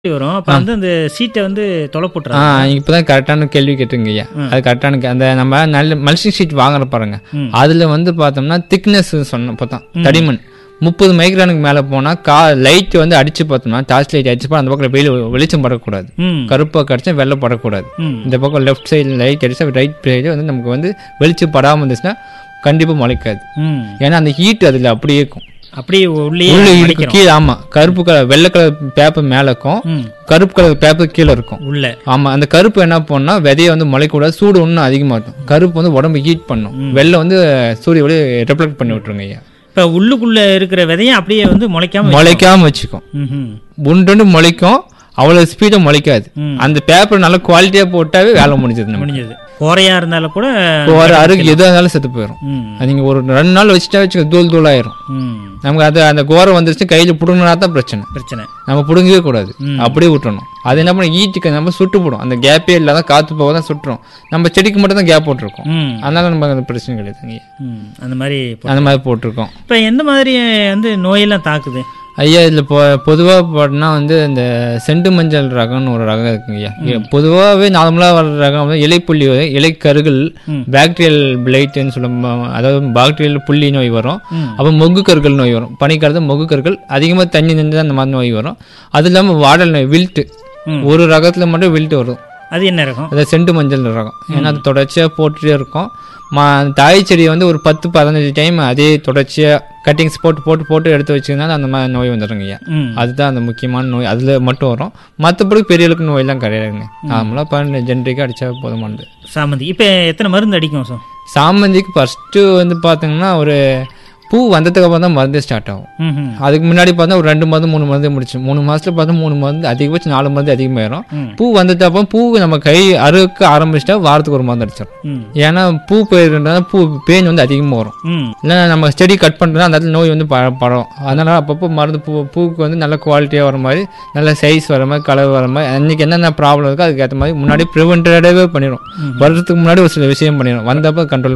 வரும். அப்ப வந்து அந்த சீட்டை வந்து தொலை போட்டுறாங்க. இப்பதான் கரெக்டான கேள்வி கேட்டுங்க ஐயா. அது கரெக்டான அந்த நம்ம நல்ல மல்சிங் ஷீட் வாங்குற பாருங்க, அதுல வந்து பார்த்தோம்னா திக்னஸ் சொன்ன பார்த்தோம் தடிமன் 30 மைக்ரானுக்கு மேல போனா லைட் வந்து அடிச்சு பார்த்தோம்னா டார்ச் லைட் அடிச்சு அந்த பக்கம் வெளிச்சம் படக்கூடாது, கருப்பா கடிச்சா வெள்ளை படக்கூடாது. இந்த பக்கம் லெஃப்ட் சைடு லைட் அடிச்சா ரைட் சைடு வந்து நமக்கு வந்து வெளிச்சம் படாம இருந்துச்சுன்னா கண்டிப்பா முளைக்காது. ஏன்னா அந்த ஹீட் அதுல அப்படியே இருக்கும், அப்படியே உள்ளே கீழே. ஆமா, கருப்பு கலர் வெள்ளை கலர் பேப்பர் மேல இருக்கும், கருப்பு கலர் பேப்பர் கீழே இருக்கும் உள்ள. ஆமா, அந்த கருப்பு என்ன பண்ணா விதையை வந்து முளைக்கூடாது, சூடு ஒன்றும் அதிகமா இருக்கும். கருப்பு வந்து உடம்பு ஹீட் பண்ணும், வெள்ளை வந்து சூரிய ஒளி ரிஃப்ளெக்ட் பண்ணி விட்டுருங்க ஐயா. இப்ப உள்ளுக்குள்ள இருக்கிற விதையை அப்படியே வந்து முளைக்காம வச்சுக்கும். ஒன்று முளைக்கும், அவ்வளவு ஸ்பீடா முளைக்காது. அந்த பேப்பர் நல்ல குவாலிட்டியா போட்டாவே வேலை முடிஞ்சது. கோரையா இருந்தாலும் கூட அருக்கு எதுவாக இருந்தாலும் செத்து போயிடும். நீங்க ஒரு 2 நாள் வச்சுட்டா வச்சு தூள் ஆயிரும். நமக்கு அது அந்த கோரை வந்துருச்சு கையில புடுங்கினா தான் பிரச்சனை. நம்ம புடுங்கவே கூடாது, அப்படியே விட்டுறணும். அது என்ன பண்ண ஈட்டுக்கு நம்ம சுட்டு போடும், அந்த கேப்பே இல்லாத காத்து போக தான் சுட்டுரும். நம்ம செடிக்கு மட்டும் தான் கேப் போட்டிருக்கோம், அதனால நமக்கு அந்த பிரச்சனை கிடையாது. அந்த மாதிரி போட்டிருக்கோம். இப்ப எந்த மாதிரி வந்து நோயெல்லாம் தாக்குது ஐயா? இதுல பொதுவாக பார்த்தோம்னா வந்து இந்த செண்டு மஞ்சள் ரகம்னு ஒரு ரகம் இருக்குங்க ஐயா. பொதுவாகவே நார்மலாக வர ரகம் வந்து இலைப்புள்ளி, இலைக்கருகள், பாக்டீரியல் பிளைட்னு சொல்லும், அதாவது பாக்டீரியல் புள்ளி நோய் வரும். அப்போ மொக்கு கருகள் நோய் வரும், பனிக்காலத்து மொக்கு கருகள் அதிகமாக தண்ணி நின்று அந்த மாதிரி நோய் வரும். அது இல்லாமல் வாடல் நோய், வில்ட்டு, ஒரு ரகத்துல மட்டும் வில்ட்டு வரும். அது என்ன ரகம்? அது செண்டு மஞ்சள் ரகம். ஏன்னா அது தொடர்ச்சியாக போட்டுட்டே இருக்கும். தாய் செடியை வந்து ஒரு 10-15 டைம் அதே தொடர்ச்சியாக கட்டிங்ஸ் போட்டு எடுத்து வச்சுருந்தா அந்த மாதிரி நோய் வந்துடுங்க ஐயா. அதுதான் அந்த முக்கியமான நோய், அதில் மட்டும் வரும். மற்றபடி பெரியளுக்கு நோயெல்லாம் கிடையாதுங்க. நார்மலாக ஜென்ரிக்காக அடித்தா போதுமானது. சாமந்தி இப்போ எத்தனை மருந்து அடிக்கும் சார்? சாமந்திக்கு ஃபஸ்ட்டு வந்து பார்த்தீங்கன்னா ஒரு பூ வந்ததுக்கு அப்புறம் தான் மருந்து ஸ்டார்ட் ஆகும். அதுக்கு முன்னாடி பார்த்தா ஒரு 2 மருந்து 3 மருந்து முடிச்சு, 3 மாசத்துல பார்த்தா 3 மருந்து, அதிகபட்சம் 4 மருந்து அதிகமாயிரும். பூ வந்தது அப்புறம் பூ நம்ம கை அறுக்க ஆரம்பிச்சிட்டா வாரத்துக்கு ஒரு மருந்து அடிச்சிடும். ஏன்னா பூ போயிருந்தா பூ பேன் வந்து அதிகமாக வரும். இல்லைன்னா நம்ம செடி கட் பண்ணுறோம்னா அந்த இடத்துல நோய் வந்து படம். அதனால அப்பப்போ மருந்து பூவுக்கு வந்து நல்ல குவாலிட்டியாக வர மாதிரி, நல்ல சைஸ் வர மாதிரி, கலர் வர மாதிரி, அன்னைக்கு என்னென்ன ப்ராப்ளம் இருக்கோ அதுக்கேற்ற மாதிரி முன்னாடி ப்ரிவென்டடாகவே பண்ணிடும். வருஷத்துக்கு முன்னாடி ஒரு சில விஷயம் பண்ணிடும், வந்தப்போ கண்ட்ரோல்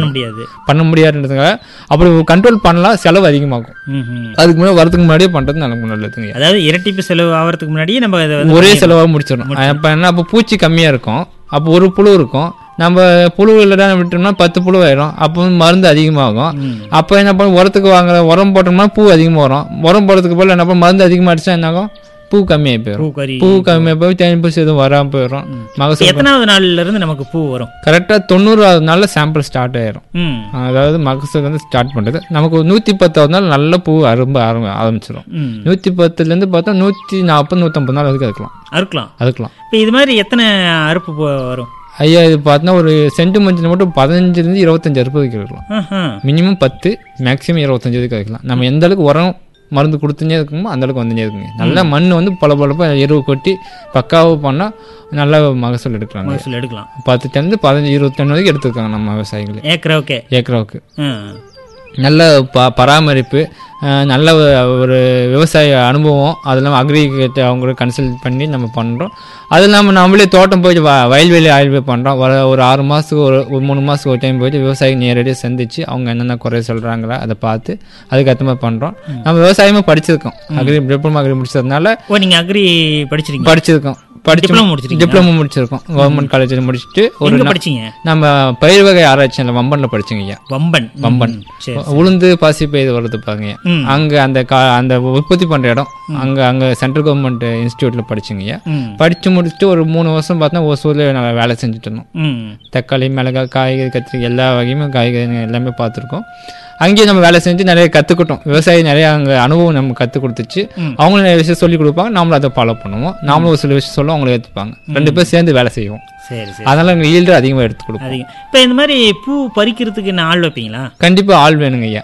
பண்ண முடியாதுன்றதுக்காக. அப்படி கண்ட்ரோல் பண்ணலாம், செலவு அதிகமாகும். அதுக்கு முன்னாடி வரதுக்கு முன்னாடியே பண்றது நமக்கு நல்லதுங்க. அதாவது இரட்டிப்பு செலவு ஆகிறதுக்கு முன்னாடியே நம்ம ஒரே செலவாக முடிச்சிடணும். அப்போ என்ன, அப்போ பூச்சி கம்மியாக இருக்கும், அப்போ ஒரு புழு இருக்கும். நம்ம புழு இல்லைன்னா விட்டோம்னா 10 புழு ஆயிரும். அப்போ மருந்து அதிகமாகும். அப்போ என்ன பண்ண, உரத்துக்கு வாங்குற உரம் போட்டோம்னா பூ அதிகமாக வரும். உரம் போடுறதுக்கு போல என்ன பண்ண, மருந்து அதிகமாக அடிச்சா என்ன ஆகும், பூ கம்மியாகி போயிடும். பூ கம்மியாக போய் தேனிப்பூசி எதுவும் வராமல் போயிடும். மகசூல் எத்தனாவது நாள்ல இருந்து நமக்கு பூ வரும்? கரெக்டாக 90வது நாள்ல சாம்பிள் ஸ்டார்ட் ஆயிரும். அதாவது மகசூல் வந்து ஸ்டார்ட் பண்றது நமக்கு 110வது நாள் நல்ல பூ ஆரம்பிச்சிடும். 110லேருந்து பார்த்தா 140-150 நாள் வரைக்கும் அறுக்கலாம். இப்போ இது மாதிரி எத்தனை அறுப்பு வரும் ஐயா? இது பார்த்தா ஒரு செண்டு மஞ்சள் மட்டும் 15லேருந்து 25 அறுப்பு வரைக்கும் இருக்கலாம். மினிமம் 10, மேக்ஸிமம் 25 வரைக்கும் வைக்கலாம். நம்ம எந்த அளவுக்கு உரம் மருந்து கொடுத்துட்டே இருக்குமோ அந்த அளவுக்கு வந்துட்டே இருக்குங்க. நல்ல மண் வந்து பல எருவு கொட்டி பக்காவாக பண்ணால் நல்ல மகசூல் எடுக்கலாம். 10 டன் 15-20 டன் வரைக்கும் எடுத்துருக்காங்க நம்ம விவசாயிகள் ஏக்கராவுக்கு. நல்ல பராமரிப்பு, நல்ல ஒரு விவசாய அனுபவம், அது இல்லாமல் அக்ரிகேட் அவங்கள கன்சல்ட் பண்ணி நம்ம பண்ணுறோம். அது இல்லாமல் நம்மளே தோட்டம் போயிட்டு வயல்வெளி ஆய்வு பண்ணுறோம். ஒரு 6 மாதத்துக்கு ஒரு 3 மாதத்துக்கு ஒரு டைம் போயிட்டு விவசாயி நேரடியாக சந்திச்சு அவங்க என்னென்ன குறை சொல்கிறாங்களோ அதை பார்த்து அதுக்கேற்ற மாதிரி பண்ணுறோம். நம்ம விவசாயமாக படிச்சிருக்கோம், டிப்ளமா அக்ரி முடிச்சதுனால. நீங்கள் அக்ரி படிச்சிருக்கோம், டிப்ளமோ முடிச்சிருக்கோம். கவர்மெண்ட் காலேஜில் முடிச்சுட்டு நம்ம பயிர் வகை ஆராய்ச்சியில் வம்பன்ல படிச்சுங்க ஐயா. வம்பன் உளுந்து பாசி பயிர் வருது பாருங்க, அங்க அந்த உற்பத்தி பண்ற இடம், அங்க சென்ட்ரல் கவர்மெண்ட் இன்ஸ்டிடியூட்ல படிச்சுங்க ஐயா. படிச்சு முடிச்சுட்டு ஒரு 3 வருஷம் பார்த்தா ஓசூர்ல நல்லா வேலை செஞ்சுட்டு இருந்தோம். தக்காளி, மிளகாய், காய்கறி, கத்திரி எல்லா வகையுமே காய்கறி எல்லாமே பார்த்துருக்கோம். அங்கேயே நம்ம வேலை செஞ்சு நிறைய கற்றுக்கிட்டோம். விவசாயி நிறைய அங்கே அனுபவம் நம்ம கற்றுக் கொடுத்துச்சு. அவங்களும் நிறைய விஷயம் சொல்லிக் கொடுப்பாங்க, நாமளும் அதை ஃபாலோ பண்ணுவோம். நாமளும் ஒரு சில விஷயம் சொல்லுவோம், அவங்களும் ஏற்றுப்பாங்க. 2 பேர் சேர்ந்து வேலை செய்வோம். அதனால எங்கள் ஈல்டு அதிகமாக எடுத்து கொடுப்போம். இப்போ இந்த மாதிரி பூ பறிக்கிறதுக்கு என்ன ஆள் வைப்பீங்களா? கண்டிப்பாக ஆள் வேணுங்க ஐயா.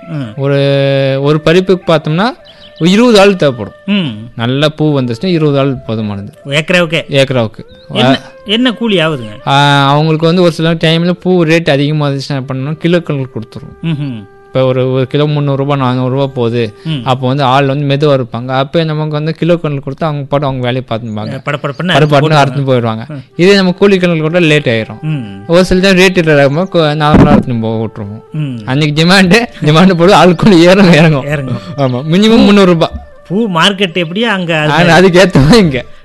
ஒரு பறிப்புக்கு பார்த்தோம்னா 20 ஆள் தேவைப்படும். நல்ல பூ வந்துச்சுன்னா 20 ஆள் போதுமானது. ஏக்கராவுக்கு என்ன கூலி ஆகுதுங்க? அவங்களுக்கு வந்து ஒரு சில டைம்ல பூ ரேட் அதிகமாக இருந்துச்சுன்னா பண்ணணும், கிலோ கணக்கு கொடுத்துருவோம். இப்போ ஒரு கிலோ 300-400 போகுது. அப்போ வந்து ஆள் வந்து மெதுவாக இருப்பாங்க. அப்போ நமக்கு வந்து கிலோ கணக்கு கொடுத்து அவங்க பாட்டு அவங்க வேலையை பார்த்துப்பாங்க, படப்பாட்டுன்னு அறுத்து போயிடுவாங்க. இதே நம்ம கூலி கணக்கு கூட லேட் ஆயிரும். ஒரு சில டைம் ரேட் நார்மலாக அறுத்துன்னு போக விட்டுருவோம். அன்னைக்கு டிமாண்டு போட்டு ஆள் கூலி இறங்கும். ஆமாம், மினிமம் 300 ரூபாய். பூ மார்க்கெட் எப்படியா அங்கே அதுக்கேற்ற இங்கே